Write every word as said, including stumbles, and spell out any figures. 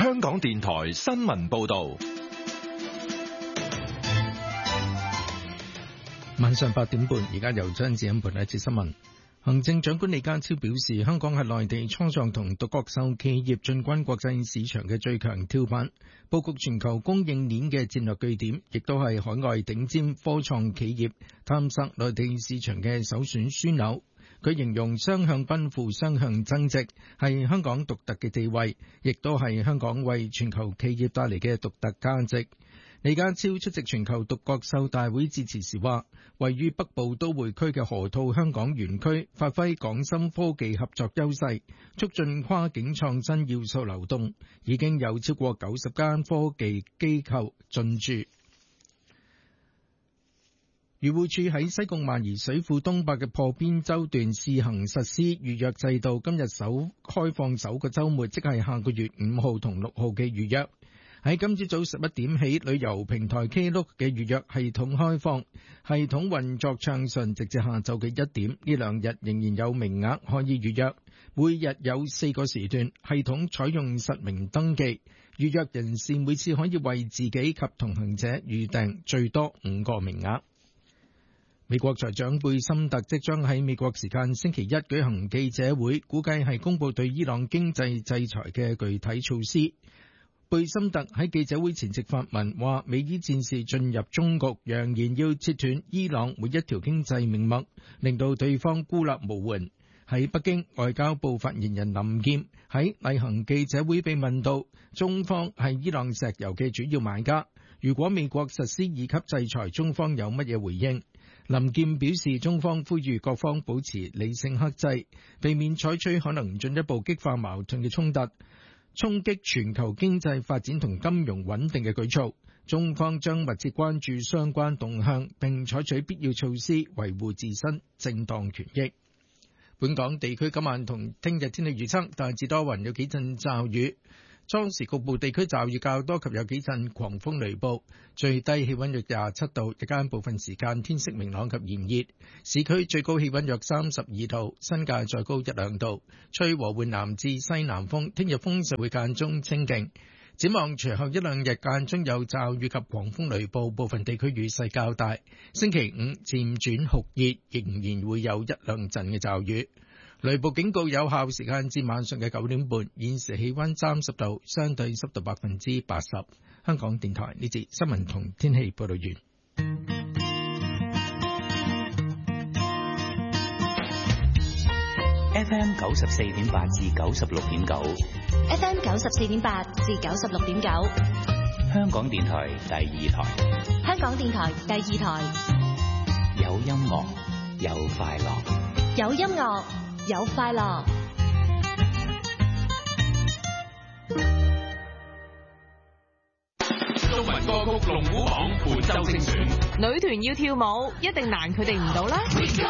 香港電台新聞報道。 晚上八點半，而家由張子欣報一節新聞。行政長官李家超表示，香港係內地初創同獨角獸企業進軍國際市場嘅最強跳板，佈局全球供應鏈嘅戰略據點，亦都係海外頂尖科創企業探索內地市場嘅首選樞紐。佢形容雙向奔赴、雙向增值係香港獨特嘅地位，亦都係香港為全球企業帶嚟嘅獨特價值。李家超出席全球獨角獸大會致辭時話，位於北部都會區嘅河套香港園區發揮港深科技合作優勢，促進跨境創新要素流動，已經有超過九十間科技機構進駐。漁護署喺西貢萬宜水庫東北嘅破邊洲段試行實施預約制度，今日首開放首個週末，即係下個月五號同六號嘅預約。喺今朝早十一點起，旅遊平台 Klook 嘅預約系統開放，系統運作暢順，直至下晝嘅一點。呢兩日仍然有名額可以預約，每日有四個時段，系統採用實名登記，預約人士每次可以為自己及同行者預訂最多五個名額。美國財長貝森特即將喺美國時間星期一舉行記者會，估計係公佈對伊朗經濟制裁嘅具體措施。貝森特喺記者會前夕發文話，美伊戰事進入終局，揚言要切斷伊朗每一條經濟命脈，令到對方孤立無援。喺北京，外交部發言人林劍喺例行記者會被問到，中方係伊朗石油嘅主要買家，如果美國實施二級制裁，中方有乜嘢回應？林劍表示，中方呼籲各方保持理性克制，避免採取可能進一步激化矛盾嘅衝突，衝擊全球經濟發展同金融穩定嘅舉措。中方將密切關注相關動向，並採取必要措施維護自身正當權益。本港地區今晚同聽日天氣預測，大致多雲，有幾陣驟雨，初時局部地區驟雨較多及有幾陣狂風雷暴，最低氣溫約廿七度，日間部分時間天色明朗及炎熱，市區最高氣溫約三十二度，新界再高一兩度，吹和緩南至西南風，聽日風勢會間中清勁。展望隨後一兩日間中有驟雨及狂風雷暴，部分地區雨勢較大。星期五漸轉酷熱，仍然會有一兩陣嘅驟雨。雷暴警告有效時間至晚上嘅九點半。現時氣溫三十度，相對濕度百分之八十。香港電台呢節新聞同天氣報道完。 F M 九十四點八至九十六點九 ，F M 九十四點八至九十六點九， 香港電台第二台， 香港電台第二台， 有音樂，有快樂， 有音樂，有快樂。 中文歌曲龍虎榜本周精選， 女團要跳舞，一定難佢哋唔到啦。